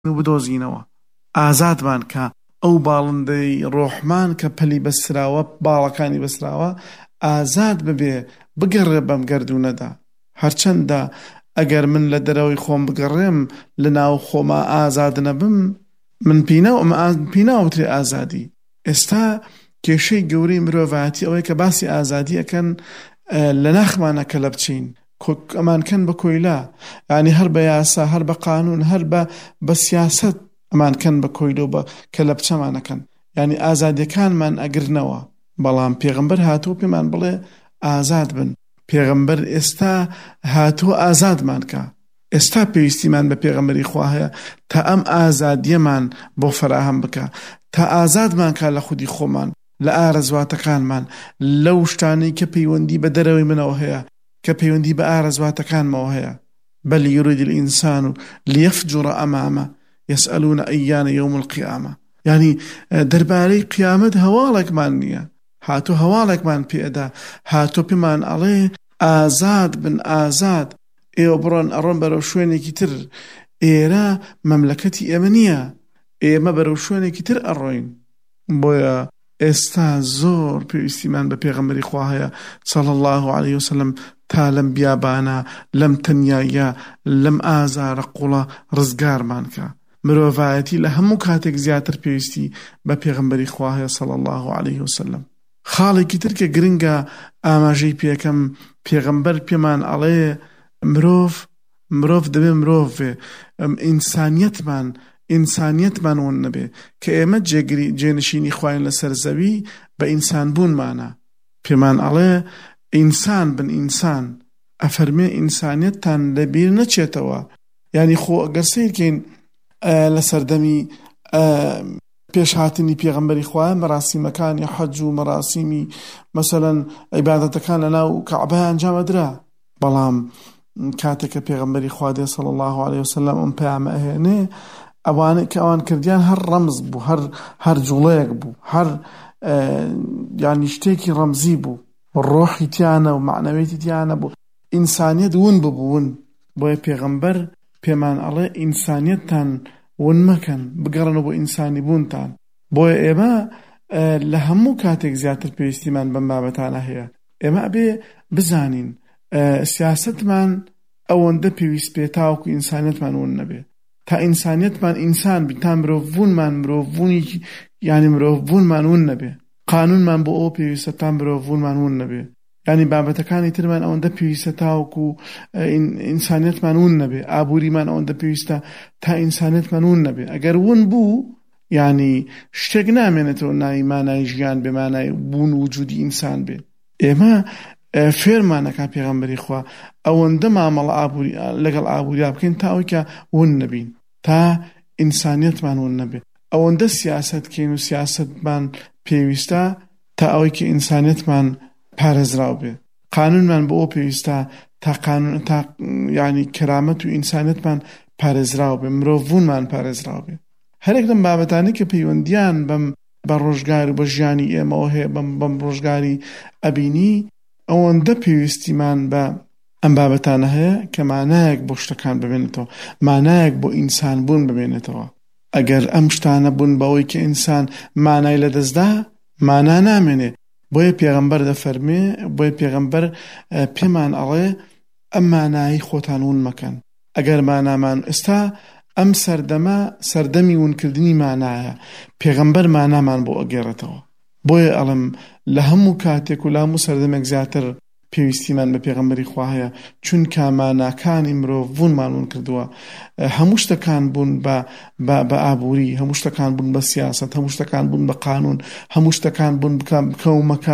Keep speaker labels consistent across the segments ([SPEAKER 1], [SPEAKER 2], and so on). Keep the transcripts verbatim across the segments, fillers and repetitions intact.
[SPEAKER 1] بدۆزینەوە ئازادمان کە ئەو باڵندەی ڕۆحمان کە پەلی بەسراوە باڵەکانی بەسراوە ئازاد ببێ بگەڕێ بەم گەردونەدا هەرچەندە ئەگەر من لە دەرەوەی خۆم بگەڕێم لە ناو خۆما ئازاد نەبم من پیناوترێ ئازادی. ئێستا کێشەی گەورەی مرۆڤایەتی ئەوەیە کە باسی ئازادی ئەکەن لە ناخمانە کە لە بچین ئەمانکەن بە کۆیلا یعنی هەر بە یاسا هەر بە قانون هەر بە سیاست ئەمانکەن بە کۆیلۆ بە کە لە بچەمانەکەن یعنی ئازادیەکانمان ئەگرنەوە. بەڵام پێغەمبەر هاتووە پێمان بڵێ ئازاد بن. پێغەمبەر ئێستا هاتووە ئازادمان کە ئێستا پێویستیمان بە پێغەمبەری خوا هەیە تا ئەم ئازادیەمان بۆ فراهەم بکە تا ئازادمان کا لە خودی خۆمان لە ئارەزواتەکانمان لەو شتانەی کە پەیوەندی بە دەرەوەی منەوە هەیە کە پەیوەندی بە ئارەزواتەکانمەوە هەیە. بەل یوریدو الئینسان لیەفجوڕە ئەمامە یەسئەلونە ئەیانە یەوم القیامە یعنی دەربارەی قیامەت هەواڵێکمان نییە هاتوو هەواڵێکمان پێدا هاتوو پێمان ئەڵێ ئازاد بن ئازاد ئێوە بڕۆن ئەڕۆن بەرەو شوێنێکی تر ئێرە مەملەکەتی ئێمە نییە ئێمە بەرەو شوێنێکی تر ئەڕۆین. بۆیە ئێستا زۆر پێویستیمان بە پێغەمبەری خوا هەیە صلی الله علیه وسلم تا لەم بیابانە لەم تەنیایە لەم ئازارە قوڵە ڕزگارمان کە. مرۆڤایەتی لە هەموو کاتێک زیاتر پێویستی بە پێغەمبەری خوا هەیە صلی الله علیه وسلم. خاڵێکی تر کە گرنگە ئاماژەی پێکەم پێغەمبەر پێمان ئەڵێ مرۆڤ مرۆڤ دەبێ مرۆڤ ئینسانیەتمان ئینسانیەتمان ون نەبێ کە ئێمە جێنشینی خواین لەسەر زەوی بە ئینسان بوونمانە. پێمان ئەڵێ ئینسان بن ئینسان ئەفەرمێ ئینسانیەتتان لەبیر نەچێتەوە. یعنی خۆ ئەگەر سیرکەین لە سەردەمی پێشهاتنی پێغەمبەری خوایە مەراسیمەکانی حەج و مەراسیمی مەسەلەن عیبادەتەکان لە ناو کەعبە ئەنجامەدرا بەڵام کاتێک کە پێغەمبەری خوا دێ صلی الله علیه وسلم ئەم پەیامە ئەهێنێ ئەوانەی کە ئەوان کردیان هەر ڕەمز بوو هەر هەر جوڵەیەک بوو هەر یعنی شتێکی ڕەمزی بوو ڕۆحی تیانە و معنەوێتی تیانە بوو ئینسانیەت ون ببوون. بۆیە پێغەمبەر پێمان ئەڵێ ئینسانیەتتان ون مەکەن بگەڕنەوە بۆ ئینسانی بوونتان. بۆیە ئێمە لە هەموو کاتێک زیاتر پێویستیمان بەم بابەتانە هەیە. ئێمە ئەبێ بزانین سیاستمان ئەوەندە پێویست پێ تاوەکو ئینسانیەتمان ون نەبێ تا ئینسانیەتمان ئینسان بی تا مرۆڤبوونمان مرۆڤبوونی یعنی مرۆڤبوونمان ون نەبێ قانونمان بۆ ئەو پێویستە تا مرۆڤبوونمان ون نەبێ یعنی بابەتەکانی ترمان ئەوەندە پێویستە تاوەکو ئینسانیەتمان ون نەبێ ئابووریمان ئەوەندە پێویستە تا ئینسانیەتمان ون نەبێ. ئەگەر ون بوو یعنی شتێک نامێنێتەوە ناوی مانای ژیان بێ مانای بوون وجودی ئینسان بێ. ئێمە فێرمانەکە پێغەمبەری خوا ئەوەندە مامەڵە ئابووری لەگەڵ ئابووریا بکەین تا ئەوەی کە ون نەبین تا ئینسانیەتمان ون نەبێ. ئەوەندە سیاست کەین و سیاستمان پێویستە تا ئەوەی کە ئینسانیەتمان پارێزراو بێ. قانونمان بۆ ئەو پێویستە تا قانون تا یعنی کەرامەت و ئینسانیەتمان پارێزراو بێ مرۆڤبوونمان پارێزراو بێ. هەرێک لەم بابەتانەی کە پەیوەندیان بەم بە ڕۆژگار و بە ژیانی ئێمەوە هەیە بەم ڕۆژگاری ئەبینی ئەوەندە پێویستیمان بە ئەم بابەتانە هەیە کە مانایەک بۆ شتەکان ببێنێتەوە مانایەک بۆ ئینسان بوون ببێنێتەوە. ئەگەر ئەم شتانە بوون بەوەی کە ئینسان مانای لەدەستدا مانا نامێنێ. بۆیە پێغەمبەر دەفەرمێ بۆیە پێغەمبەر پێمان ئەڵێ ئەم مانایی خۆتان ون مەکەن. ئەگەر مانامان ئێستا ئەم سەردەمە سەردەمی ونکردنی مانایە پێغەمبەر مانامان بۆ ئەگێڕێتەوە. بۆیە ئەڵم لە هەموو کاتێک و لە هەموو سەردەمێک زیاتر پێویستیمان بە پێغەمبەری خوا هەیە چونکە ماناکانی مرۆڤبوونمان ون کردووە. هەموو شتەکان بوون بە ئابووری هەموو شتەکان بوون بە سیاست هەموو شتەکان بوون بە قانون هەموو شتەکان بوون بکەومەکە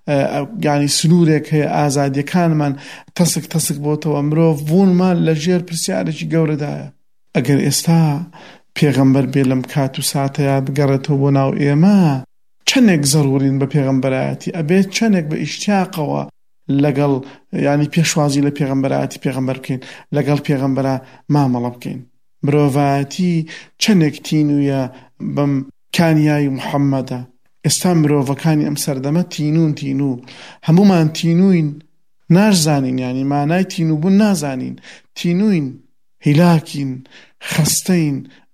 [SPEAKER 1] یعنی سنوورێک هەیە ئازادیەکانمان تەسک تەسک بۆتەوە مرۆڤبوونمان لە ژێر پرسیارێکی گەورەدایە. ئەگەر ئێستا پێغەمبەر بێ لەم کات و ساتەیە بگەڕێتەوە بۆ ناو ئێمە چەندێک زەڕورین بە پێغەمبەرایەتی ئەبێت چەندێک بە ئیشتیاقەوە لەگەڵ ینی پێشوازی لە پێغەمبەرایەتی پێغەمبەر بکەین لەگەڵ پێغەمبەرە مامەڵە بکەین. مرۆڤایەتی چەندێک تینویە بەم کانیای محەممەدە. ئێستا مرۆڤەکانی ئەم سەردەمە تینون تینوو هەمومان تینوین نازانین ینی مانای تینوبوون نازانین تینوین هیلاکین خەستەین